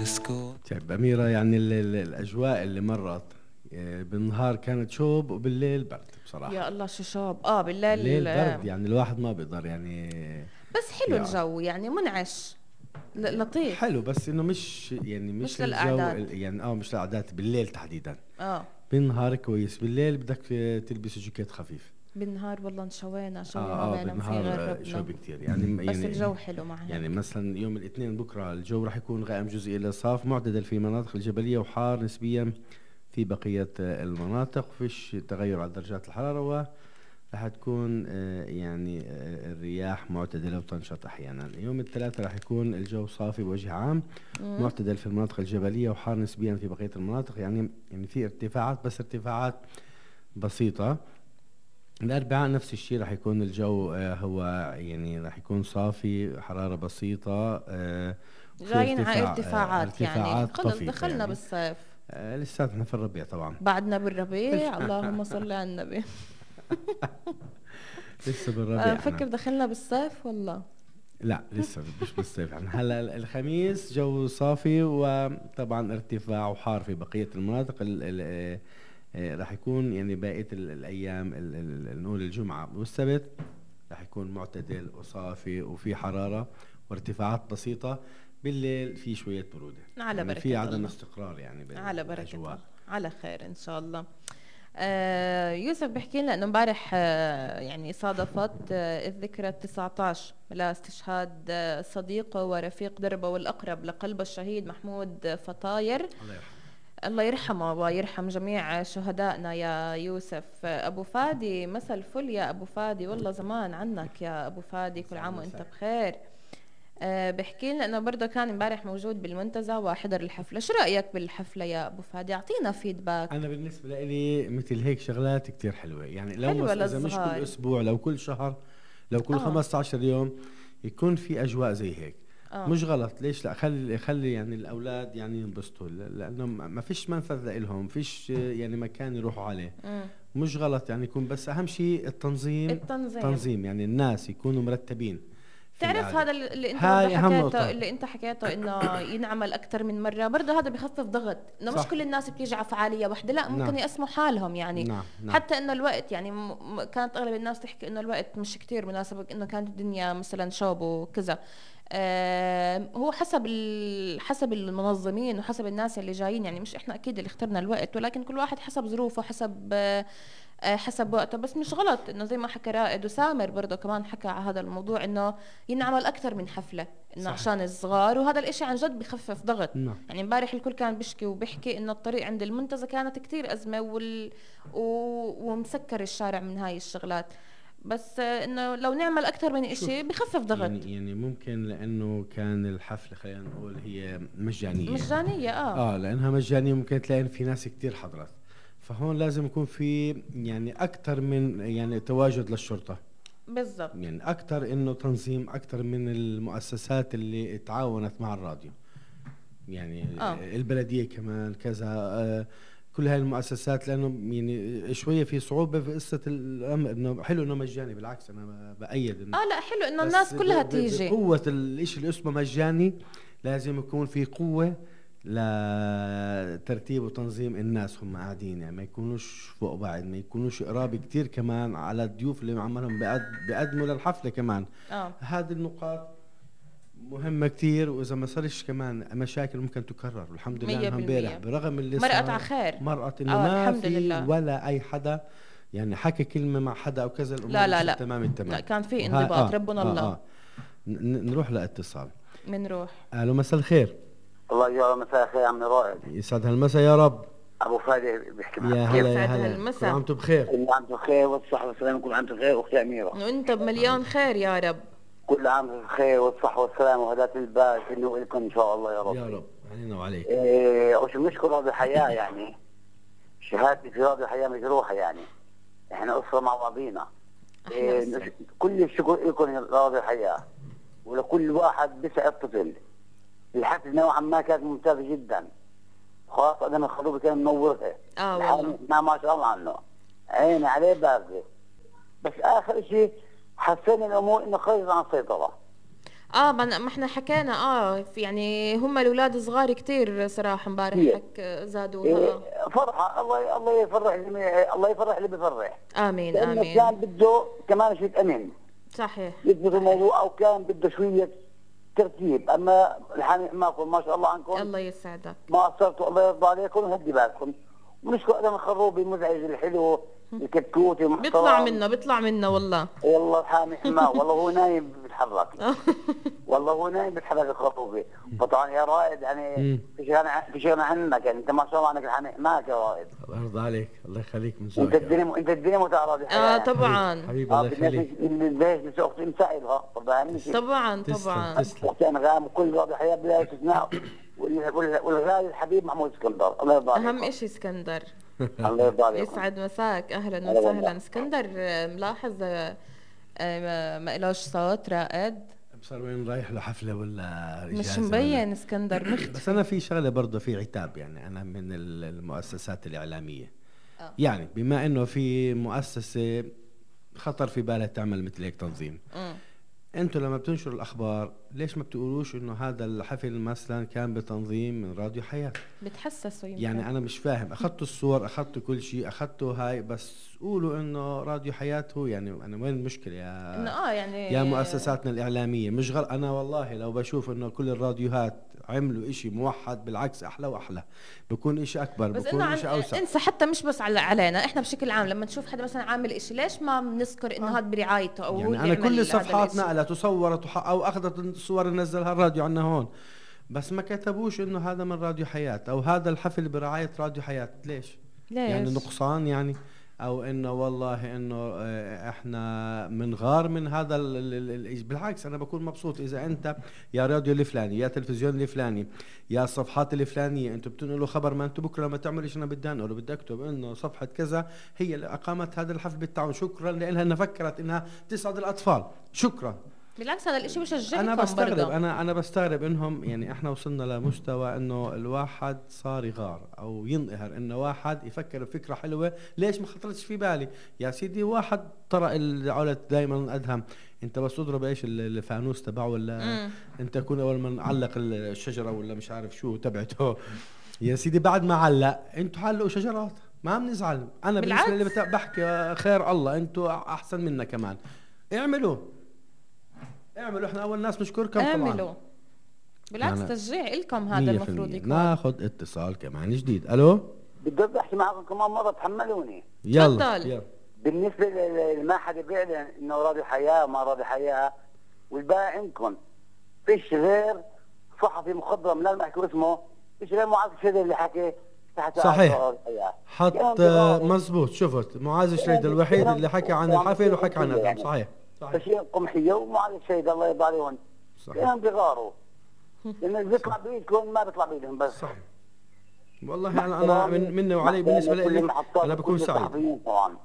طيب أميرة، يعني الأجواء اللي مرت بالنهار كانت شوب وبالليل برد يا بصراحة. الله شو شاب بالليل بالليل برد، يعني الواحد ما بيقدر يعني بس حلو يقعد. الجو يعني منعش، لطيف. حلو، بس انه مش يعني مش مش الجو للأعداد. يعني مش العادات بالليل تحديدا. اه بالنهار كويس، بالليل بدك تلبس جاكيت خفيف. بالنهار والله انشوينا شوي ما اه بينام فيه بالنهار غربنا. شوي كتير يعني بس يعني الجو حلو مع يعني هيك. مثلا يوم الاثنين بكره الجو راح يكون غائم جزئي الى صاف معتدل في المناطق الجبليه وحار نسبيا في بقيه المناطق. فيش تغير على درجات الحراره، راح تكون يعني الرياح معتدلة وتنشط أحيانا. يوم الثلاثاء راح يكون الجو صافي بوجه عام، امم معتدل في المناطق الجبلية وحار نسبيا في بقية المناطق. يعني في ارتفاعات بس ارتفاعات بسيطة. الأربعاء نفس الشيء، راح يكون الجو هو يعني راح يكون صافي، حرارة بسيطة، في جايين على ارتفاع ارتفاعات يعني ارتفاعات خلص طفيفة دخلنا يعني. بالصيف. لساتنا في الربيع طبعا. بعدنا بالربيع اللهم صل على النبي. لسه بالربيع احنا. فكر دخلنا بالصيف والله. لا لسه مش بالصيف، يعني هلا الخميس جو صافي، وطبعا ارتفاع وحار في بقية المناطق. راح يكون يعني بقية الأيام نقول الجمعة والسبت راح يكون معتدل وصافي وفي حرارة وارتفاعات بسيطة. بالليل في شوية برودة، على يعني في بركة عدم الله. استقرار يعني على بركة بالأجواء. الله. على خير إن شاء الله. يوسف بيحكي لنا انه امبارح يعني صادفت الذكرى 19 لاستشهاد صديقه ورفيق دربه والاقرب لقلبه الشهيد محمود فطاير. الله يرحمه. الله يرحمه ويرحم جميع شهدائنا يا يوسف. ابو فادي مسا الفل يا ابو فادي، والله زمان عنك يا ابو فادي، كل يسعد عام وانت مساك. بخير. بحكي لنا انه برضه كان امبارح موجود بالمنتزه وحضر الحفله. شو رايك بالحفله يا ابو فادي؟ اعطينا فيدباك. أنا بالنسبة لي مثل هيك شغلات كتير حلوة، يعني لو حلوه إذا مش كل للصغار. أسبوع، لو كل شهر، لو كل اه 15 يوم يكون في أجواء زي هيك. اه مش غلط، ليش لا؟ خلي يعني الأولاد يعني ينبسطوا، لأنه ما فيش منفذ لهم، فيش يعني مكان يروحوا عليه. امم مش غلط يعني يكون، بس أهم شيء التنظيم. التنظيم. تنظيم يعني الناس يكونوا مرتبين في تعرف القعدة. هذا اللي انت برضه هاي أهم حكيته، نقطة. اللي انت حكيته انه ينعمل اكثر من مره، برضه هذا بخفف ضغط، انه مش صح. كل الناس بتيجي على فعاليه واحده، لا ممكن نعم يقسموا حالهم يعني. نعم نعم. حتى انه الوقت يعني كانت اغلب الناس تحكي انه الوقت مش كتير مناسب، انه كانت الدنيا مثلا شوب وكذا. هو حسب المنظمين وحسب الناس اللي جايين، يعني مش احنا اكيد اللي اخترنا الوقت، ولكن كل واحد حسب ظروفه، حسب وقته. بس مش غلط انه زي ما حكى رائد وسامر برضه كمان حكى على هذا الموضوع، انه ينعمل اكثر من حفله انه صحيح. عشان الصغار، وهذا الاشي عن جد بخفف ضغط. نعم. يعني امبارح الكل كان بيشكي وبيحكي انه الطريق عند المنتزه كانت كتير ازمه ومسكر الشارع من هاي الشغلات. بس انه لو نعمل اكثر من اشي شوف، بخفف ضغط. يعني ممكن لانه كان الحفله خلينا نقول هي مجانيه. مجانيه اه. لانها مجانيه ممكن تلاقي إن في ناس كتير حضرت، فهون لازم يكون في يعني اكثر من يعني تواجد للشرطه. بالضبط. يعني اكثر انه تنظيم اكثر من المؤسسات اللي تعاونت مع الراديو، يعني اه البلديه كمان كذا. كل هاي المؤسسات، لانه يعني شويه في صعوبه في قصه الامر. انه حلو انه مجاني، بالعكس انا بايد انه، اه لا حلو انه بس الناس كلها تيجي. بقوة الاشي اللي اسمه مجاني لازم يكون في قوة لترتيب وتنظيم الناس هم قاعدين، يعني ما يكونوش فوق بعض، ما يكونوش قراب كتير كمان على الضيوف اللي عمالهم بيقدموا للحفلة كمان. اه هذه النقاط مهمة كتير، وإذا ما صارش كمان مشاكل ممكن تكرر. والحمد لله مية إنها امبارح بالمية برغم اللي مرقت على صار خير. مرقت، إنه اه ما الحمد في لله. ولا أي حدا يعني حكى كلمة مع حدا أو كذا. الأمور لا لا مشت لا تمام لا التمام. كان في وها انضباط ربنا الله. نروح لاتصال. منروح. الو، مساء الخير. الله يا مساء الخير يا عم رائد. يسعد هالمساء يا رب. ابو فادي بيحكي يا معك. هلا يا يسعد هلا، كل عام هالمسا. وانتم بخير. كل عام بخير والصحة والسلامة. كل عام بخير اختي اميرة. وانت بمليون خير يا رب. كل عام بخير والصحة والسلامة وهداة البال انه لكم ان شاء الله يا رب. يا رب علينا وعليك. وش بنشكر رب الحياة يعني. شهادتي في رب الحياة مجروحة يعني. احنا اسرة مع بعضينا. احلى اسره. كل الشكر لكم يا رب الحياة، ولكل واحد بيسعد طفل. الحفل نوعا ما كانت ممتازة جدا، خاصة أنا الخطوبة كان منورها. اه والله. ما شاء الله عنه، عيني عليه باردة. بس آخر شيء حسينا الأمور إنه خرجت عن السيطرة. ما احنا حكينا في يعني هم الاولاد صغار كتير صراحه امبارح كتير. زادوها. فرحة، الله يفرح الله يفرح اللي بيفرح. امين لأنه امين. كان بده كمان شيء أمن صحيح. يثبت الموضوع، أو كان بده شوية ترتيب. أما الحين معكم ما شاء الله عنكم، الله يسعدك. ما قصرتوا، الله يرضى عليكم ويهدي بالكم. ونشكر ادم الخروبي المزعج الحلو الكتكوتي المحترم. بيطلع منا والله. والله حامي حماه، والله هو نايم بيتحرك. والله هو نايم بيتحرك الخروبي. فطبعا يا رائد يعني في شيء عنك، يعني انت ما شاء الله عنك الحامي حماك يا رائد. الله يرضى عليك، الله يخليك من انت ذوقك. الدنيا متعرض. طبعا. حبيبي الله يخليك. ليش اختي مسائلها طبعا. اختي انغام وكل راضي حياه بلا استثناء. والغالي الحبيب محمود اسكندر، الله يرضى عليك. اهم شيء اسكندر. الله يرضى عليك. يسعد مساك، اهلا وسهلا. اسكندر ملاحظ ما إلوش صوت رائد. صار وين رايح له حفله ولا مش مبين اسكندر مختفي. بس انا في شغله برضه في عتاب، يعني انا من المؤسسات الاعلاميه. يعني بما انه في مؤسسه خطر في بالها تعمل مثل هيك تنظيم، انتوا لما بتنشروا الاخبار ليش ما بتقولوش انه هذا الحفل مثلا كان بتنظيم من راديو حياة؟ بتحسسوا يمكن. يعني انا مش فاهم، اخذتوا الصور، اخذتوا كل شيء، اخذتوا هاي، بس قولوا انه راديو حياة هو. يعني انا وين المشكله يا انه يعني يا مؤسساتنا الاعلاميه؟ مش غلط. انا والله لو بشوف انه كل الراديوهات عملوا إشي موحد، بالعكس احلى واحلى، بكون إشي اكبر، بس بكون إشي اوسع. انسى حتى مش بس علينا احنا بشكل عام، لما نشوف حدا مثلا عامل إشي ليش ما بنذكر انه هذا برعايته او يعني هو انا كل الصفحات نقلت وصورت او اخذت الصور نزلها الراديو عنا هون، بس ما كتبوش انه هذا من راديو حياة او هذا الحفل برعاية راديو حياة. ليش؟ يعني نقصان يعني، او انه والله انه احنا منغار من هذا بالعكس انا بكون مبسوط اذا انت يا راديو الفلاني يا تلفزيون الفلاني يا الصفحات الفلانيه انتم بتنقلوا خبر. ما انتم بكره لما تعملوا ايش انا بدي انقله، بدي اكتب انه صفحه كذا هي اللي اقامت هذا الحفل بالتعاون، شكرا لانها انها فكرت انها تسعد الاطفال، شكرا. بالعكس هذا الاشي بشجعكم. انا بستغرب انا بستغرب انهم يعني احنا وصلنا لمستوى انه الواحد صار يغار او ينقهر انه واحد يفكر بفكره حلوه، ليش ما خطرتش في بالي يا سيدي؟ واحد طرق العولة دائما ادهم، انت بس تضرب ايش الفانوس تبعه ولا انت تكون اول ما نعلق الشجره ولا مش عارف شو تبعته يا سيدي، بعد ما علق انتوا علقوا شجرات ما بنزعل. انا بالنسبه لي بحكي خير الله، انتوا احسن منا كمان، اعملوا احنا اول ناس نشكركم طبعا. اعملوا بالعكس تشجيع لكم، هذا المفروض يكون. ناخذ اتصال كمان جديد. الو، بدي احكي معكم كمان مره، تحملوني. يلا. بالنسبه ما حدا بيعلن انه راديو حياه وما راديو حياه، والباقي عندكم فيش غير صحفي مخضرم لا ما احكي اسمه، فيش غير معاذ الشريدة اللي حكي تحت صحيح حط مزبوط. شفت معاذ الشريدة الوحيد اللي حكى عن الحفل وحكى عن هذا. صحيح بشير قمحيه ومعاذ الشريدة الله يرضى عليهم، كانوا بيغاروا لانه بيطلع بايدكم ما بيطلع بايدهم. بس صحيح والله انا مني وعلي بالنسبه لي انا بكون سعيد طبعا.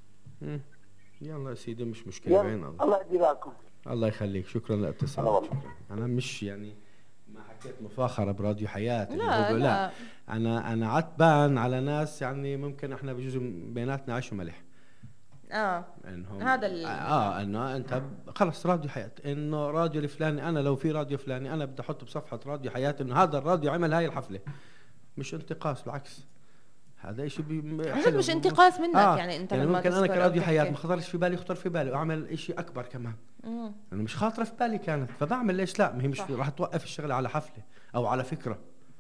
يلا يا سيدي مش مشكله، بين الله يدي بالكم. الله يخليك، شكرا لاتصالك. انا مش يعني ما حكيت مفاخره براديو حياه، لا انا عتبان على ناس يعني ممكن احنا بجوز بيناتنا عيش وملح. هذا انه انت خلص راديو حياة، انه راديو الفلاني، انا لو في راديو فلاني انا بدي احط بصفحه راديو حياة انه هذا الراديو عمل هاي الحفله، مش انتقاص، بالعكس هذا شيء مش انتقاص منك. يعني انت يعني ممكن انا كراديو حياة ما خطرش في بالي، خطر في بالي واعمل شيء اكبر كمان. انا مش خاطره في بالي كانت، فبعمل ليش لا؟ ما هي مش راح توقف الشغله على حفله او على فكره.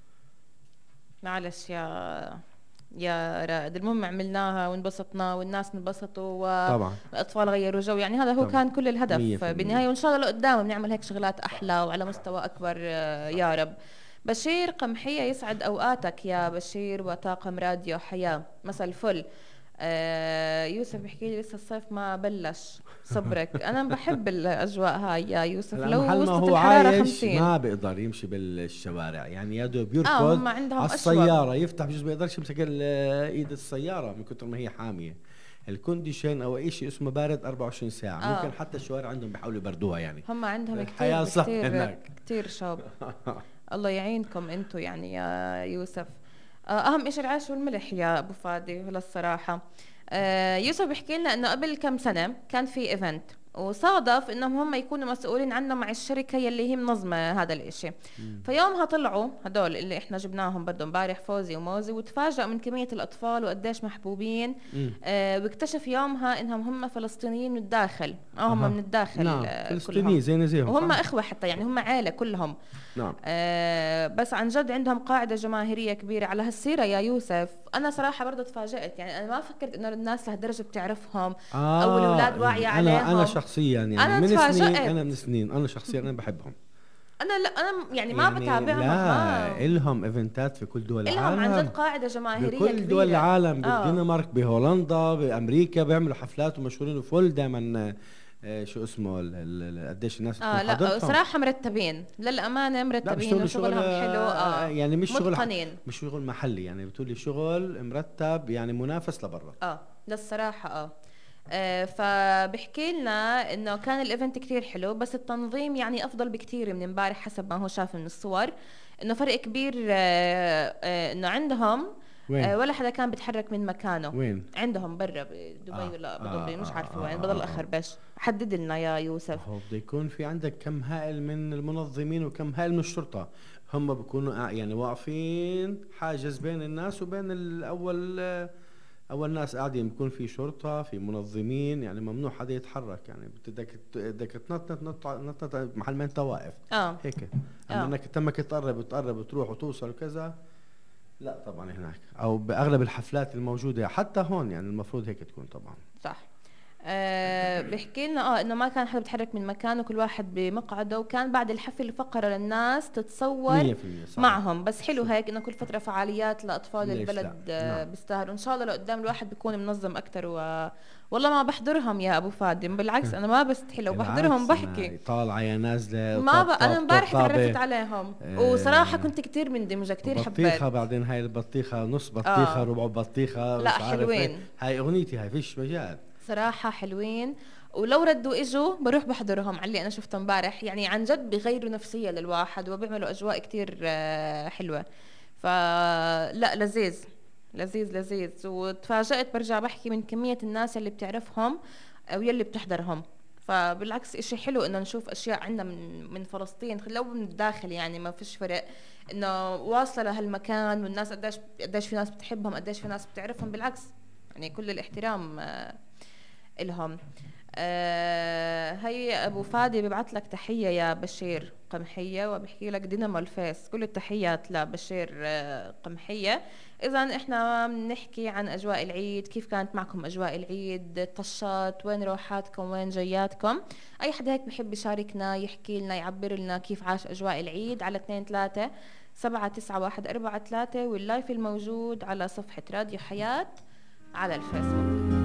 معلش يا رائد، المهم عملناها وانبسطنا والناس انبسطوا والاطفال غيروا جو، يعني هذا هو طبعا. كان كل الهدف بالنهايه، وان شاء الله لقدام بنعمل هيك شغلات احلى وعلى مستوى اكبر يا رب. بشير قمحية يسعد اوقاتك يا بشير وطاقم راديو حياة، مساء الفل. يوسف بيحكي لي لسه الصيف ما بلش، صبرك. انا بحب الاجواء هاي يا يوسف، لو وصلت الحراره 50 ما بيقدر يمشي بالشوارع، يعني يا دوب يركض على السياره يفتح، بجوز بيقدرش يمسك ايد السياره من كثر ما هي حاميه. الكونديشن او شيء اسمه بارد 24 ساعه. ممكن حتى الشوارع عندهم بيحاولوا يبردوها، يعني هم عندهم كثير شوب. الله يعينكم انتم يعني يا يوسف. اهم شيء العيش والملح يا ابو فادي للصراحه. يوسف بيحكي لنا انه قبل كم سنه كان في ايفنت وصادف انهم هم يكونوا مسؤولين عنه مع الشركه يلي هي منظمه هذا الاشي. فيومها طلعوا هدول اللي احنا جبناهم برضه امبارح، فوزي وموزي، وتفاجئوا من كميه الاطفال وقديش محبوبين. واكتشف يومها انهم هم فلسطينيين من الداخل، هم من الداخل. نعم فلسطينيين زينا زيهم، وهم اخوه حتى، يعني هم عائله كلهم. نعم. بس عن جد عندهم قاعده جماهيريه كبيره. على هالسيره يا يوسف، انا صراحه برضه تفاجأت، يعني انا ما فكرت انه الناس لهالدرجه بتعرفهم او الاولاد واعيه عليهم. انا شخصيا يعني أنا من تفاجأت. سنين، انا من سنين انا شخصيا انا بحبهم. انا لا، انا يعني ما بتابعهم. لا لهم ايفنتات في كل دول العالم، لهم عن جد قاعده جماهيريه كبيره بكل دول العالم، بالدنمارك، بهولندا، بامريكا، بيعملوا حفلات ومشهورين وفول دائما. شو اسمه قديش الناس بتكون حاضرتهم. لا صراحه مرتبين للامانه، مرتبين وشغلهم حلو. يعني مش متقنين. مش شغل محلي، يعني بتقولي شغل مرتب، يعني منافس لبرا. للصراحه فبحكي لنا انه كان الايفنت كتير حلو، بس التنظيم يعني افضل بكتير من امبارح حسب ما هو شاف من الصور، انه فرق كبير. انه عندهم ولا حدا كان بيتحرك من مكانه. وين عندهم برا بدبي ولا بدبي، مش عارفه وين، بضل اخربش. حدد لنا يا يوسف. هو بده يكون في عندك كم هائل من المنظمين وكم هائل من الشرطه، هم بيكونوا يعني واقفين حاجز بين الناس وبين اول ناس قاعدين، بيكون في شرطه، في منظمين، يعني ممنوع حدا يتحرك، يعني بدك تنطط محل ما انت واقف. هيك اما انك تمك تقرب وتروح وتوصل وكذا، لا طبعا هناك او باغلب الحفلات الموجوده حتى هون، يعني المفروض هيك تكون طبعا. صح. بيحكي لنا انه ما كان حدا بيتحرك من مكانه، كل واحد بمقعده، وكان بعد الحفل فقره للناس تتصور معهم. بس حلو هيك انه كل فتره فعاليات لاطفال البلد. بيستاهلوا. ان شاء الله لقدام الواحد بيكون منظم اكثر. والله ما بحضرهم يا ابو فادي، بالعكس انا ما بستحي لو بحضرهم بحكي طالعه يا نازله. ما انا امبارح تعرفت عليهم وصراحه كنت كتير مندمجه، كتير حبيت. بطيخه بعدين هاي البطيخه، نص بطيخه ربع بطيخه، لا حلوين. هاي اغنيتي، هاي فيش مجال صراحة حلوين. ولو ردوا اجوا بروح بحضرهم على اللي انا شفته امبارح، يعني عن جد بغيروا نفسية للواحد وبيعملوا اجواء كتير حلوة. فلا لذيذ لذيذ لذيذ. وتفاجأت برجع بحكي من كمية الناس اللي بتعرفهم ويلي بتحضرهم. فبالعكس اشي حلو انه نشوف اشياء عندنا من فلسطين، لو من الداخل يعني ما فيش فرق، انه واصلة لهالمكان، والناس قديش في ناس بتحبهم، قديش في ناس بتعرفهم. بالعكس يعني كل الاحترام إلهم. هي أبو فادي بيبعت لك تحية يا بشير قمحية، وبحكي لك دينامو الفيس، كل التحيات لبشير قمحية. إذا إحنا بنحكي عن أجواء العيد، كيف كانت معكم أجواء العيد، طشات، وين روحاتكم، وين جياتكم. أي حدا هيك بحب يشاركنا، يحكي لنا، يعبر لنا كيف عاش أجواء العيد على 23-791-43، واللايف الموجود على صفحة راديو حياة على الفيسبوك.